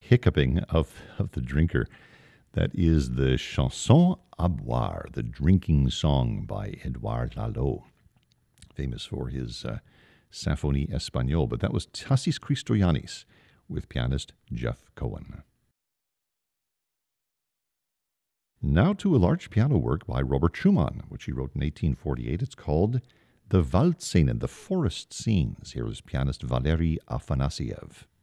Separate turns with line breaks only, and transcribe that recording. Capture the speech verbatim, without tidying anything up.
hiccuping of, of the drinker. That is the Chanson à boire, the drinking song by Edouard Lalo, famous for his uh, Symphonie Espagnole. But that was Tassis Christoyanis with pianist Jeff Cohen. Now to a large piano work by Robert Schumann, which he wrote in eighteen forty-eight. It's called The Waldszenen, the Forest Scenes. Here is pianist Valery Afanasiev.